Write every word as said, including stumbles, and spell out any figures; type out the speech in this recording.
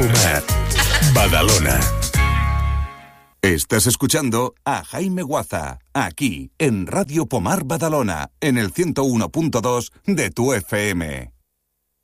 Pomar, Badalona. Estás escuchando a Jaime Guaza, aquí en Radio Pomar Badalona, en el ciento uno punto dos de tu F M.